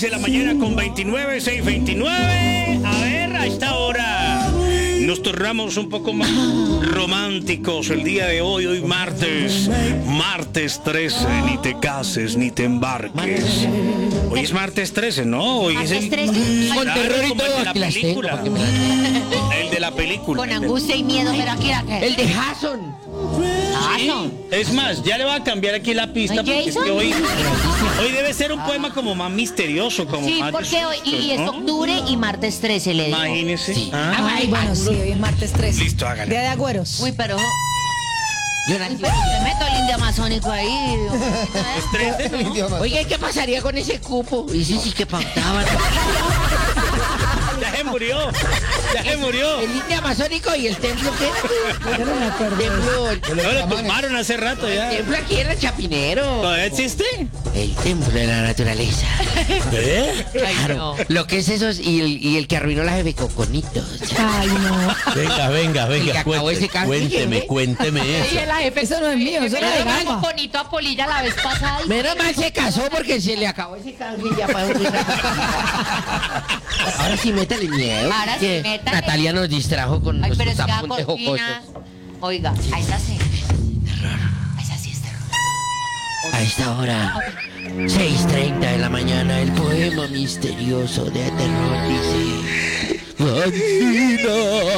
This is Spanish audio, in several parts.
6 de la mañana con 29, 6:29. A ver, a esta hora nos tornamos un poco más románticos el día de hoy martes 13, ni te cases ni te embarques. Hoy es martes 13, ¿no? Hoy es el... Con terror y todo, aquí las tengo. El de la película. Con angustia y miedo, pero aquí la que... El de Jason. Sí. Es más, ya le voy a cambiar aquí la pista porque es que hoy debe ser un poema como más misterioso, como Sí, más porque hoy y es ¿no? octubre y martes 13 le digo. Imagínese. Sí. Ay, bueno, sí, hoy es martes 13. Listo, hágale. Día de agüeros. Uy, pero Yo nací. me meto el indio amazónico ahí. Es 13, ¿no? Oiga, ¿qué pasaría con ese cupo? Y sí que pautaban. Ya se murió. Ya se murió. El indio amazónico y el templo, ¿qué? Yo no me acuerdo. No, lo tumbaron hace rato El ya. templo aquí era el Chapinero. ¿Todavía existe? El templo de la naturaleza. ¿Eh? Claro. Lo que es eso y el que arruinó la de Coconitos. Ay, no. Venga, Y que acabó ese castillo, cuénteme eso. Eso no es mío, eso era de Menos mal gama. bonito a Polilla la vez pasada. Menos mal se casó porque se le acabó ese canje ya para Ahora sí, métale miedo. Ahora sí, que métale. Natalia nos distrajo con Ay, pero nuestros es que apuntes cortina. jocosos. Oiga, a esa sí. A esa sí es terror. A esta hora, 6:30 de la mañana, el poema misterioso de terror dice... ¡Vecina!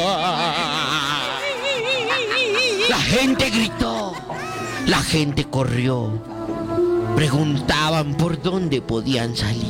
La gente gritó, la gente corrió, preguntaban por dónde podían salir.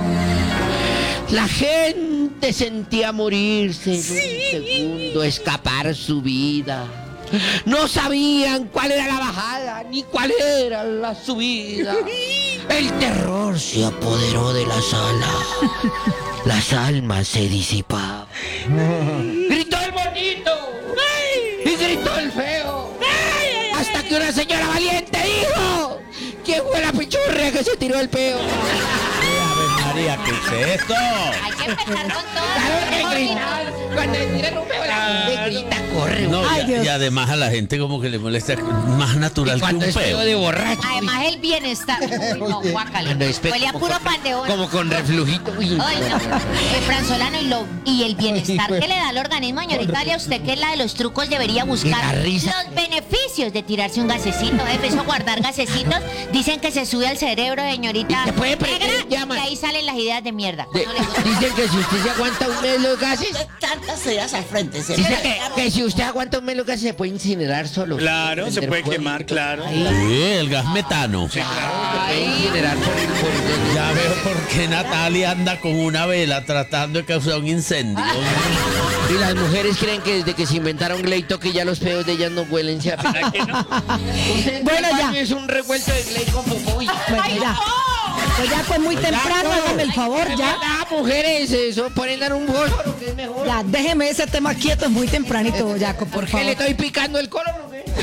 La gente sentía morirse en un segundo, escapar su vida. No sabían cuál era la bajada ni cuál era la subida. El terror se apoderó de la sala. Las almas se disipaban. Gritó el bonito y gritó el feo. Hasta que una señora valiente dijo: ¿quién fue la pichurria que se tiró el peo? Ave María, ¿qué es esto? Hay que empezar con todo. Claro que gritar. Cuando le tiran un peo, la gente grita, corre. No, Ay, Dios. y además a la gente como que le molesta más natural que Cuando un es feo peo. de borracho. Además el bienestar. Uy, no, guácala. Cuando es Huele a puro pan de oro. como con reflujito. Uy, Ay, no. El franzolano y el bienestar que le da al organismo, señorita Italia, usted que es la de los trucos debería buscar la risa. los beneficios de tirarse un gasecito. Empezó a guardar gasecitos. Dicen que se sube al cerebro, señorita Y te puede prender negra, en llamas. y ahí salen las ideas de mierda. De- No le gusta. dicen que si usted se aguanta un mes los gases, Tantas ideas al frente. Se dicen que si usted aguanta un mes los gases se puede incinerar solo. Claro, se Prender puede fuego. quemar, claro. Ahí, Sí, el gas metano. se puede incinerar por Ya veo por qué Natalia anda con una vela tratando de causar un incendio. Y las mujeres creen que desde que se inventaron Glade que ya los pedos de ellas no huelen. ¿Se ¿Verdad que no? Bueno, ya. Es un revuelto de Glade con popó. Bueno, ya. Pues ya fue muy temprano, hágame el favor, ya. Las mujeres eso ponen dar un fósforo que es mejor. Ya, déjeme ese tema quieto, es muy tempranito, Jaco, por ¿Qué le favor. estoy picando el colon o qué?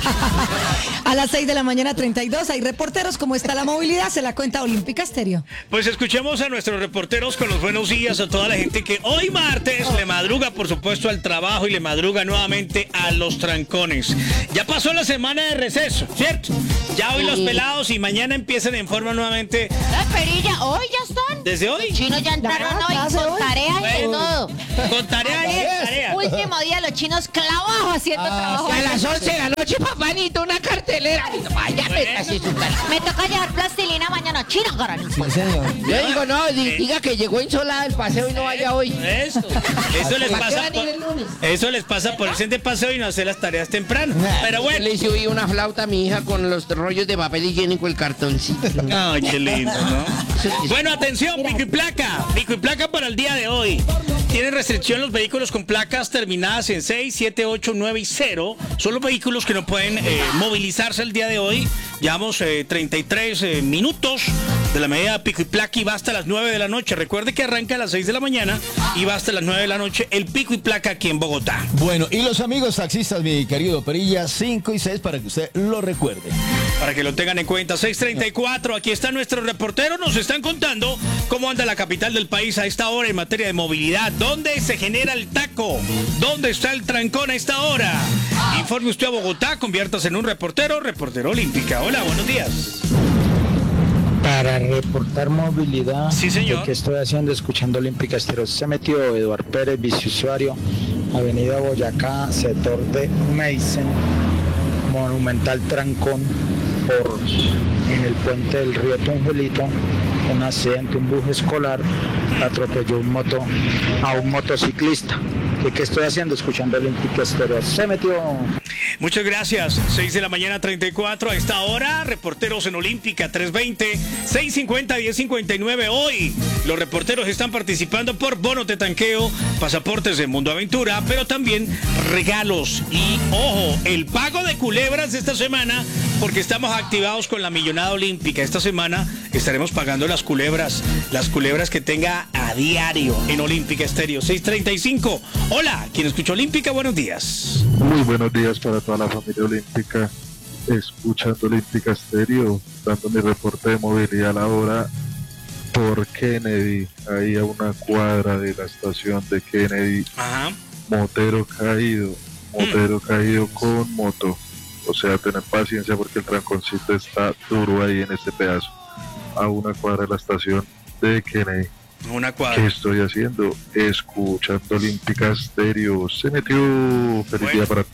A las 6 de la mañana 32 hay reporteros. ¿Cómo está la movilidad? Se la cuenta Olímpica Estéreo. Pues escuchemos a nuestros reporteros con los buenos días a toda la gente que hoy martes le madruga, por supuesto, al trabajo y le madruga nuevamente a los trancones. Ya pasó la semana de receso, ¿cierto? Ya hoy los pelados y mañana empiezan en forma nuevamente. La perilla, hoy ya están. ¿Desde hoy? Los chinos ya entraron Ya, hoy hace con hoy. tareas y Bueno. todo. Con tarea y tarea. Último día los chinos clavados haciendo trabajo. A las 11 de la noche, papanito, una cartelera. Vaya, métase su cartelera. Me toca llevar plastilina mañana china, garanito. Yo digo, no, diga que llegó insolada el paseo y no vaya hoy. Eso les ¿Para qué pasa van a ir el lunes? eso les pasa por irse de paseo y no hacer las tareas temprano. Pero Yo bueno. le hice hoy una flauta a mi hija con los rollos de papel higiénico, el cartoncito. Ay, qué lindo, ¿no? Bueno, atención, pico y placa. Pico y placa para el día de hoy. Tienen restricción los vehículos con placas terminadas en 6, 7, 8, 9 y 0. Son los vehículos que no pueden movilizarse el día de hoy. Llevamos 33 minutos de la medida pico y placa y va hasta las 9 de la noche. Recuerde que arranca a las 6 de la mañana y va hasta las 9 de la noche el pico y placa aquí en Bogotá. Bueno, y los amigos taxistas, mi querido Perilla, 5 y 6 para que usted lo recuerde. Para que lo tengan en cuenta, 6:34, aquí está nuestro reportero, nos están contando cómo anda la capital del país a esta hora en materia de movilidad, dónde se genera el taco, dónde está el trancón a esta hora. Informe usted a Bogotá, conviértase en un reportero, reportero olímpica. Hola, buenos días. Para reportar movilidad, Sí, señor. ¿qué estoy haciendo? Escuchando Olímpica Estéreo. Se metió Eduardo Pérez, viceusuario, Avenida Boyacá, sector de Meisen, monumental trancón en el puente del río Tunjuelito. Un accidente, un bus escolar atropelló a un motociclista. ¿Y qué estoy haciendo? Escuchando Olímpica Estéreo. Se metió. Muchas gracias. 6 de la mañana 34 a esta hora. Reporteros en Olímpica 320-650-1059. Hoy los reporteros están participando por bonos de tanqueo, pasaportes de Mundo Aventura, pero también regalos. Y ojo, el pago de culebras de esta semana, porque estamos activados con la millonada olímpica. Esta semana estaremos pagando las culebras que tenga a diario en Olímpica Estéreo. 635. Hola, ¿quién escuchó Olímpica? Buenos días. Muy buenos días para toda la familia olímpica, escuchando Olímpica Estéreo, dando mi reporte de movilidad ahora por Kennedy, ahí a una cuadra de la estación de Kennedy. Ajá. Motero caído con moto, o sea, tener paciencia porque el tranconcito está duro ahí en este pedazo, a una cuadra de la estación de Kennedy. Una cuadra. ¿Qué estoy haciendo? Escuchando Olímpica Estéreo. Se metió. Feliz día para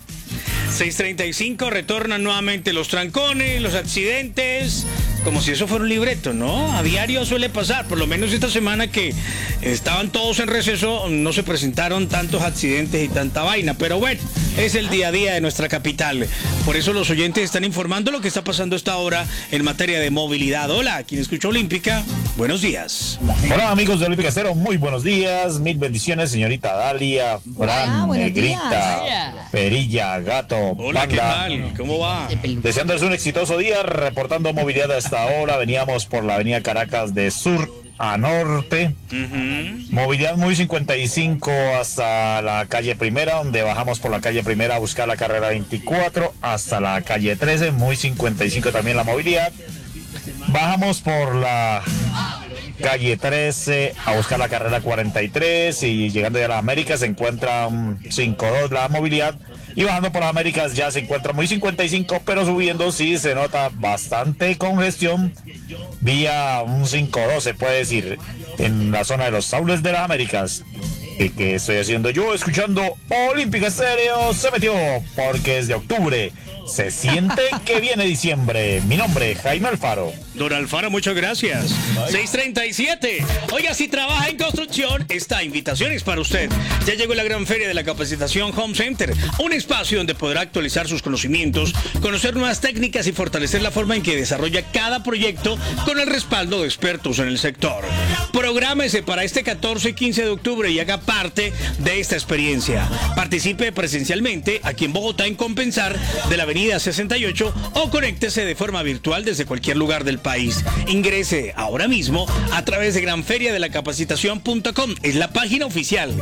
6:35, retornan nuevamente los trancones, los accidentes, como si eso fuera un libreto, ¿no? A diario suele pasar, por lo menos esta semana que estaban todos en receso, no se presentaron tantos accidentes y tanta vaina, pero bueno, es el día a día de nuestra capital. Por eso los oyentes están informando lo que está pasando esta hora en materia de movilidad. Hola, quien escuchó Olímpica, buenos días. Hola amigos de Olímpica Estéreo, muy buenos días, mil bendiciones, señorita Dalia, Fran, Negrita, Perilla, Gato, Hola, ¿qué Banda. tal? ¿Cómo va? Deseándoles un exitoso día, reportando movilidad hasta ahora. Veníamos por la avenida Caracas de sur a norte. Movilidad muy 55 hasta la calle Primera, donde bajamos por la calle Primera a buscar la carrera 24 hasta la calle 13, muy 55 también la movilidad. Bajamos por la calle 13 a buscar la carrera 43 y llegando ya a las Américas se encuentra 5-2 la movilidad. Y bajando por las Américas ya se encuentra muy 55, pero subiendo sí se nota bastante congestión. Vía un 5-2 se puede decir en la zona de los Saules de las Américas. ¿Qué estoy haciendo yo? Escuchando Olímpica Estéreo. Se metió porque es de octubre. Se siente que viene diciembre. Mi nombre, Jaime Alfaro. Don Alfaro, muchas gracias. 6:37. Oiga, si trabaja en construcción, esta invitación es para usted. Ya llegó la gran feria de la capacitación Home Center, un espacio donde podrá actualizar sus conocimientos, conocer nuevas técnicas y fortalecer la forma en que desarrolla cada proyecto con el respaldo de expertos en el sector. Prográmese para este 14 y 15 de octubre y haga parte de esta experiencia. Participe presencialmente aquí en Bogotá en Compensar de la Avenida 68 o conéctese de forma virtual desde cualquier lugar del país. Ingrese ahora mismo a través de granferiadelacapacitacion.com. Es la página oficial,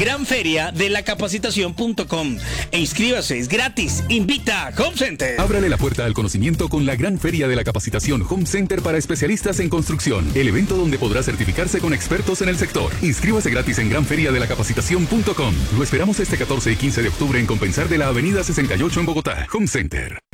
granferiadelacapacitacion.com. E inscríbase, es gratis. Invita a Home Center. Ábrale la puerta al conocimiento con la Gran Feria de la Capacitación Home Center para especialistas en construcción. El evento donde podrá certificarse con expertos en el sector. Inscríbase gratis en granferiadelacapacitacion.com. Lo esperamos este 14 y 15 de octubre en Compensar de la Avenida 68 en Bogotá. Home Center.